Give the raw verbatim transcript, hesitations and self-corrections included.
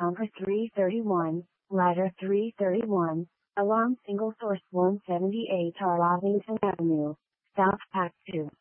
Pumper three thirty-one, Ladder three thirty-one, Alarm Single Source one seventy-eight R Lavington Avenue, South Pack two.